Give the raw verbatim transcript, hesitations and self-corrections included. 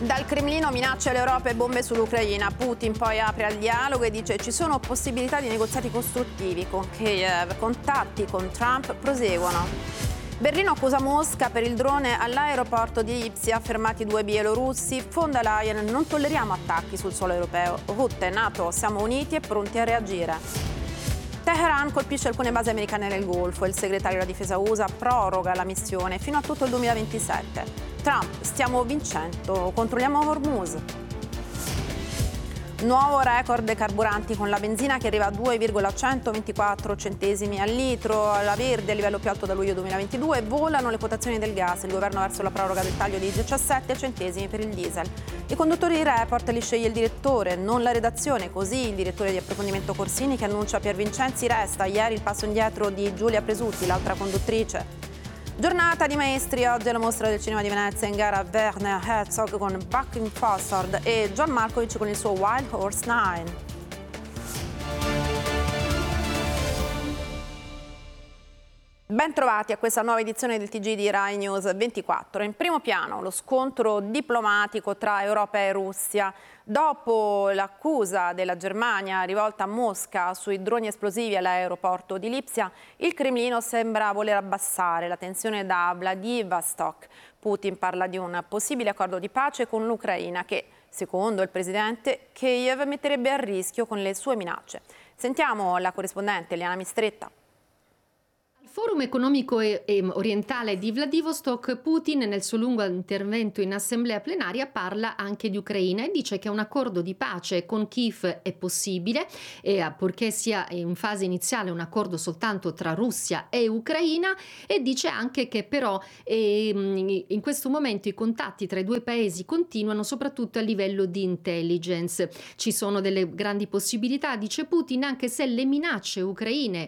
Dal Cremlino minacce all'Europa e bombe sull'Ucraina. Putin poi apre al dialogo e dice ci sono possibilità di negoziati costruttivi con Kiev. Contatti con Trump proseguono. Berlino accusa Mosca per il drone all'aeroporto di Lipsia, fermati due bielorussi. Von der Leyen, non tolleriamo attacchi sul suolo europeo. Rutte, NATO, siamo uniti e pronti a reagire. Teheran colpisce alcune basi americane nel Golfo. Il segretario della difesa U S A proroga la missione fino a tutto il duemilaventisette. Trump, stiamo vincendo, controlliamo Hormuz. Nuovo record dei carburanti con la benzina che arriva a due virgola centoventiquattro centesimi al litro, la verde a livello più alto da luglio duemilaventidue, volano le quotazioni del gas, il governo verso la proroga del taglio di diciassette centesimi per il diesel. I conduttori di Report li sceglie il direttore, non la redazione, così il direttore di approfondimento Corsini che annuncia Pier Vincenzi resta, ieri il passo indietro di Giulia Presutti, l'altra conduttrice. Giornata di maestri, oggi alla Mostra del Cinema di Venezia in gara Werner Herzog con Bucking Fossard e John Malkovich con il suo Wild Horse nove. Ben trovati a questa nuova edizione del T G di Rai News ventiquattro. In primo piano lo scontro diplomatico tra Europa e Russia. Dopo l'accusa della Germania rivolta a Mosca sui droni esplosivi all'aeroporto di Lipsia, il Cremlino sembra voler abbassare la tensione da Vladivostok. Putin parla di un possibile accordo di pace con l'Ucraina che, secondo il presidente, Kiev metterebbe a rischio con le sue minacce. Sentiamo la corrispondente Eliana Mistretta. Forum economico e, e orientale di Vladivostok, Putin nel suo lungo intervento in assemblea plenaria parla anche di Ucraina e dice che un accordo di pace con Kiev è possibile, e, purché sia in fase iniziale un accordo soltanto tra Russia e Ucraina, e dice anche che però eh, in questo momento i contatti tra i due paesi continuano soprattutto a livello di intelligence. Ci sono delle grandi possibilità, dice Putin, anche se le minacce ucraine